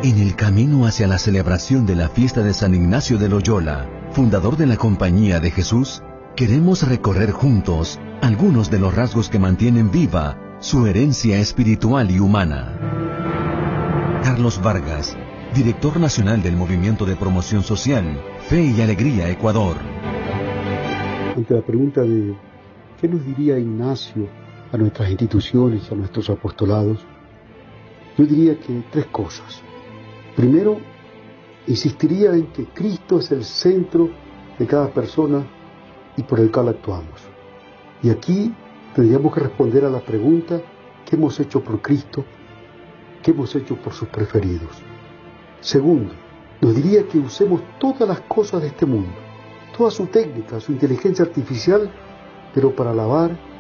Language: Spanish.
En el camino hacia la celebración de la fiesta de San Ignacio de Loyola, fundador de la Compañía de Jesús, queremos recorrer juntos algunos de los rasgos que mantienen viva su herencia espiritual y humana. Carlos Vargas, director nacional del Movimiento de Promoción Social, Fe y Alegría Ecuador. Ante la pregunta de ¿qué nos diría Ignacio a nuestras instituciones y a nuestros apostolados? Yo diría que 3 cosas. Primero, insistiría en que Cristo es el centro de cada persona y por el cual actuamos. Y aquí tendríamos que responder a la pregunta: ¿qué hemos hecho por Cristo? ¿Qué hemos hecho por sus preferidos? Segundo, nos diría que usemos todas las cosas de este mundo, toda su técnica, su inteligencia artificial, pero para alabar